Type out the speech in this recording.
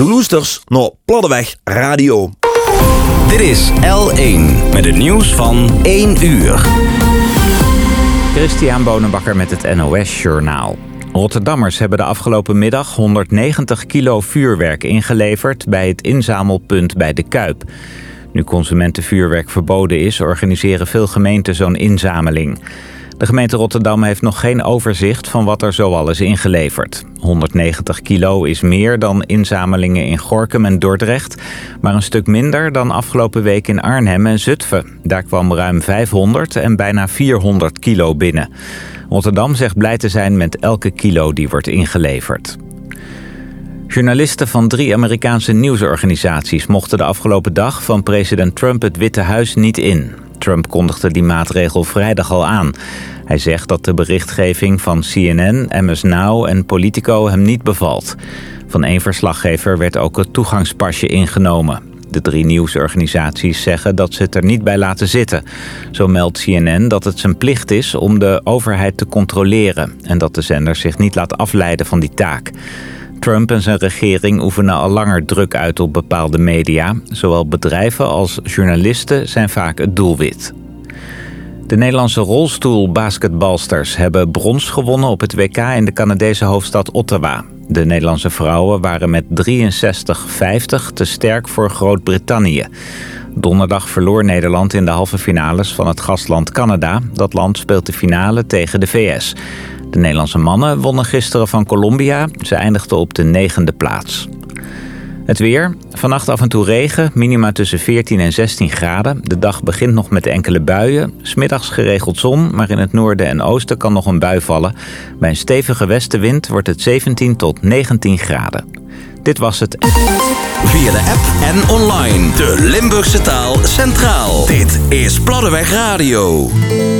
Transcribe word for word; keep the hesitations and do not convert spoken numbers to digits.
De loesters naar Platteweg Radio. Dit is L één met het nieuws van één uur. Christian Bonenbakker met het N O S-journaal. Rotterdammers hebben de afgelopen middag honderdnegentig kilo vuurwerk ingeleverd bij het inzamelpunt bij de Kuip. Nu consumentenvuurwerk verboden is, organiseren veel gemeenten zo'n inzameling. De gemeente Rotterdam heeft nog geen overzicht van wat er zoal is ingeleverd. honderdnegentig kilo is meer dan inzamelingen in Gorinchem en Dordrecht, maar een stuk minder dan afgelopen week in Arnhem en Zutphen. Daar kwam ruim vijfhonderd en bijna vierhonderd kilo binnen. Rotterdam zegt blij te zijn met elke kilo die wordt ingeleverd. Journalisten van drie Amerikaanse nieuwsorganisaties mochten de afgelopen dag van president Trump het Witte Huis niet in. Trump kondigde die maatregel vrijdag al aan. Hij zegt dat de berichtgeving van C N N, M S Now en Politico hem niet bevalt. Van één verslaggever werd ook het toegangspasje ingenomen. De drie nieuwsorganisaties zeggen dat ze het er niet bij laten zitten. Zo meldt C N N dat het zijn plicht is om de overheid te controleren en dat de zender zich niet laat afleiden van die taak. Trump en zijn regering oefenen al langer druk uit op bepaalde media. Zowel bedrijven als journalisten zijn vaak het doelwit. De Nederlandse rolstoelbasketbalsters hebben brons gewonnen op het W K in de Canadese hoofdstad Ottawa. De Nederlandse vrouwen waren met drieënzestig vijftig te sterk voor Groot-Brittannië. Donderdag verloor Nederland in de halve finales van het gastland Canada. Dat land speelt de finale tegen de V S. De Nederlandse mannen wonnen gisteren van Colombia. Ze eindigden op de negende plaats. Het weer. Vannacht af en toe regen. Minima tussen veertien en zestien graden. De dag begint nog met enkele buien. 'S Middags geregeld zon, maar in het noorden en oosten kan nog een bui vallen. Bij een stevige westenwind wordt het zeventien tot negentien graden. Dit was het. Via de app en online. De Limburgse taal centraal. Dit is Platteweg Radio.